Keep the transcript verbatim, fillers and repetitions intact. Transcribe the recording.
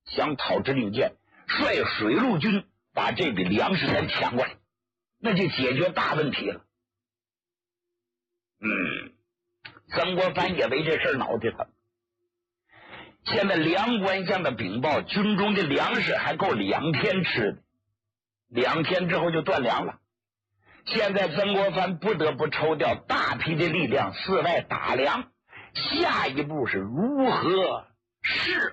想讨之令箭，率水陆军把这笔粮食咱抢过来，那就解决大问题了。嗯，曾国藩也为这事恼得很。现在粮官向的禀报，军中的粮食还够两天吃的，两天之后就断粮了。现在曾国藩不得不抽调大批的力量四外打粮，下一步是如何是